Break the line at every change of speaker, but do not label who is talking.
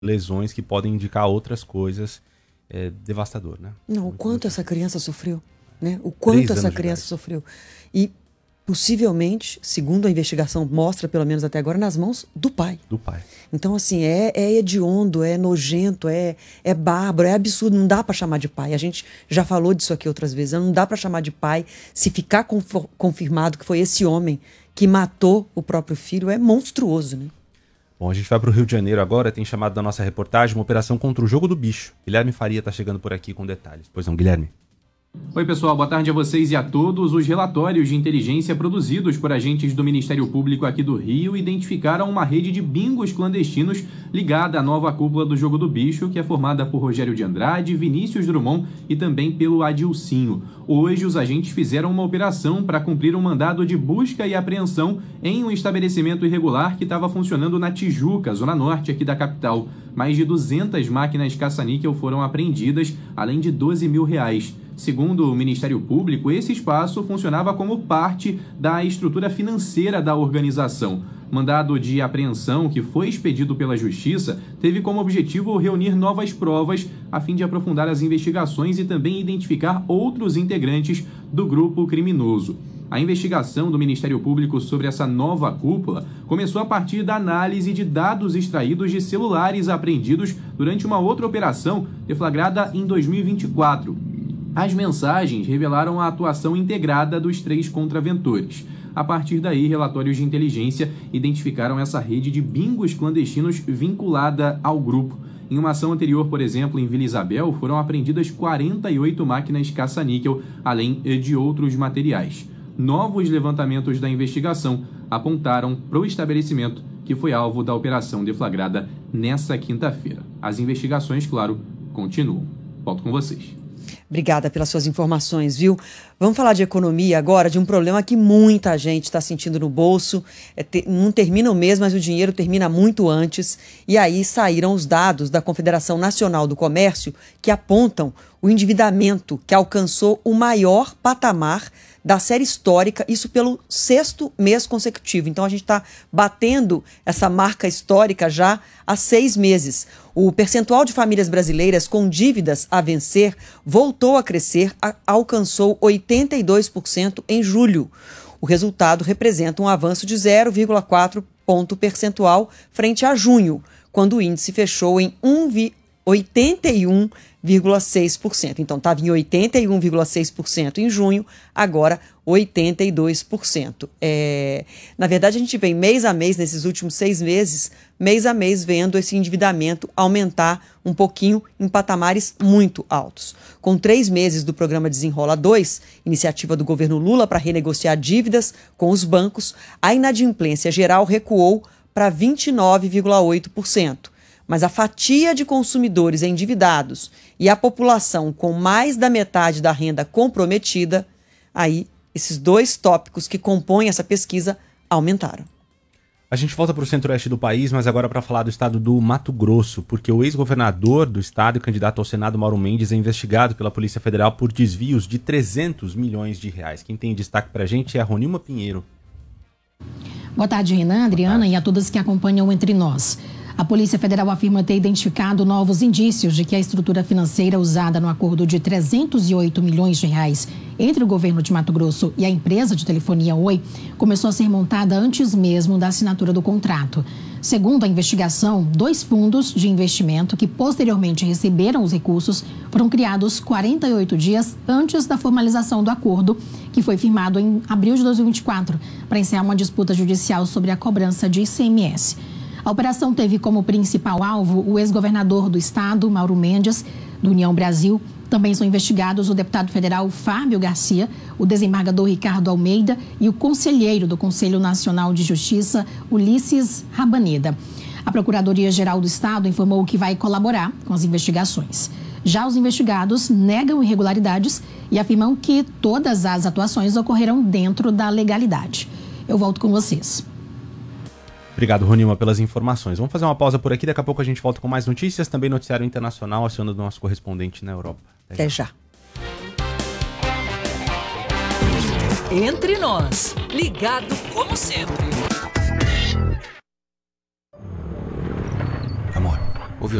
lesões que podem indicar outras coisas, devastador, né?
Não, o quanto essa criança sofreu, né? O quanto essa criança sofreu. E possivelmente, segundo a investigação mostra, pelo menos até agora, nas mãos do pai.
Do pai.
Então, assim, é hediondo, é nojento, é bárbaro, é absurdo. Não dá para chamar de pai. A gente já falou disso aqui outras vezes. Não dá para chamar de pai se ficar confirmado que foi esse homem que matou o próprio filho. É monstruoso, né?
Bom, a gente vai para o Rio de Janeiro agora. Tem chamado da nossa reportagem uma operação contra o jogo do bicho. Guilherme Faria está chegando por aqui com detalhes. Pois não, Guilherme?
Oi pessoal, boa tarde a vocês e a todos. Os relatórios de inteligência produzidos por agentes do Ministério Público aqui do Rio identificaram uma rede de bingos clandestinos ligada à nova cúpula do Jogo do Bicho, que é formada por Rogério de Andrade, Vinícius Drummond e também pelo Adilcinho. Hoje os agentes fizeram uma operação para cumprir um mandado de busca e apreensão em um estabelecimento irregular que estava funcionando na Tijuca, zona norte aqui da capital. Mais de 200 máquinas caça-níquel foram apreendidas, além de R$12 mil. Segundo o Ministério Público, esse espaço funcionava como parte da estrutura financeira da organização. Mandado de apreensão, que foi expedido pela Justiça, teve como objetivo reunir novas provas a fim de aprofundar as investigações e também identificar outros integrantes do grupo criminoso. A investigação do Ministério Público sobre essa nova cúpula começou a partir da análise de dados extraídos de celulares apreendidos durante uma outra operação deflagrada em 2024. As mensagens revelaram a atuação integrada dos 3 contraventores. A partir daí, relatórios de inteligência identificaram essa rede de bingos clandestinos vinculada ao grupo. Em uma ação anterior, por exemplo, em Vila Isabel, foram apreendidas 48 máquinas caça-níquel, além de outros materiais. Novos levantamentos da investigação apontaram para o estabelecimento que foi alvo da operação deflagrada nessa quinta-feira. As investigações, claro, continuam. Volto com vocês.
Obrigada pelas suas informações, viu? Vamos falar de economia agora, de um problema que muita gente está sentindo no bolso. Não termina o mês, mas o dinheiro termina muito antes. E aí saíram os dados da Confederação Nacional do Comércio que apontam o endividamento que alcançou o maior patamar da série histórica, isso pelo 6º mês consecutivo. Então a gente está batendo essa marca histórica já há 6 meses. O percentual de famílias brasileiras com dívidas a vencer voltou a crescer, alcançou 82% em julho. O resultado representa um avanço de 0,4 ponto percentual frente a junho, quando o índice fechou em 81,6%. Então, estava em 81,6% em junho, agora 82%. Na verdade, a gente vem mês a mês, nesses últimos 6 meses, mês a mês, vendo esse endividamento aumentar um pouquinho em patamares muito altos. Com 3 meses do programa Desenrola 2, iniciativa do governo Lula para renegociar dívidas com os bancos, a inadimplência geral recuou para 29,8%. Mas a fatia de consumidores endividados e a população com mais da metade da renda comprometida, aí esses 2 tópicos que compõem essa pesquisa aumentaram.
A gente volta para o centro-oeste do país, mas agora para falar do estado do Mato Grosso, porque o ex-governador do estado e candidato ao Senado, Mauro Mendes, é investigado pela Polícia Federal por desvios de R$300 milhões. Quem tem destaque para a gente é a Ronilma Pinheiro.
Boa tarde, Renan, Adriana e a todos que acompanham Entre Nós. A Polícia Federal afirma ter identificado novos indícios de que a estrutura financeira usada no acordo de R$308 milhões entre o governo de Mato Grosso e a empresa de telefonia Oi começou a ser montada antes mesmo da assinatura do contrato. Segundo a investigação, 2 fundos de investimento que posteriormente receberam os recursos foram criados 48 dias antes da formalização do acordo, que foi firmado em abril de 2024, para encerrar uma disputa judicial sobre a cobrança de ICMS. A operação teve como principal alvo o ex-governador do estado, Mauro Mendes, do União Brasil. Também são investigados o deputado federal Fábio Garcia, o desembargador Ricardo Almeida e o conselheiro do Conselho Nacional de Justiça, Ulisses Rabaneda. A Procuradoria-Geral do Estado informou que vai colaborar com as investigações. Já os investigados negam irregularidades e afirmam que todas as atuações ocorreram dentro da legalidade. Eu volto com vocês.
Obrigado, Ronilma, pelas informações. Vamos fazer uma pausa por aqui, daqui a pouco a gente volta com mais notícias, também noticiário internacional, acionando o nosso correspondente na Europa.
Até já.
Entre Nós, ligado como sempre.